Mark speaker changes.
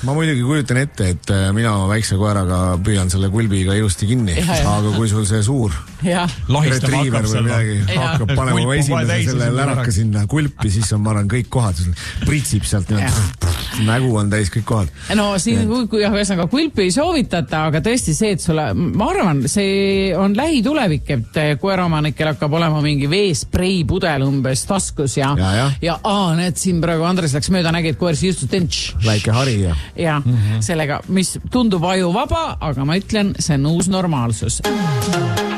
Speaker 1: ma muidugi kujutan ette, et mina väikse koeraga püüan selle kulbiga ilusti kinni, aga kui sul see suur retriiver või midagi hakkab panema esimese selle läraka sinna kulpi, siis on, ma arvan, kõik kohad, pritsib sealt, nägu on täis kõik kohad.
Speaker 2: No siin, kui ühesõnaga kulpi ei soovitata, aga tõesti see, et sulle, ma arvan, see on lähitulevik, et koeraomanikel hakkab olema mingi veesprei pudel umbes taskus ja need siin praegu Andres läks mööda, nägi, et koer siis justus tentš.
Speaker 1: Väike hari
Speaker 2: ja sellega, mis tundub ajuvaba, aga ma ütlen, see on uus normaalsus.